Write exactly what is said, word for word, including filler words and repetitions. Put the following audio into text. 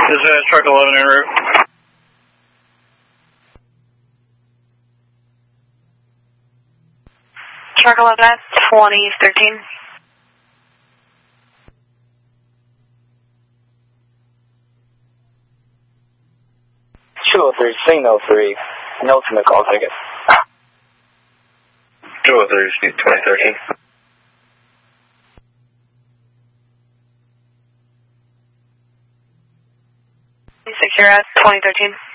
This is truck eleven en route. Truck eleven at twenty thirteen. two oh three, signal three, notes in the call ticket. two oh three, twenty thirteen. Six, you're at twenty thirteen.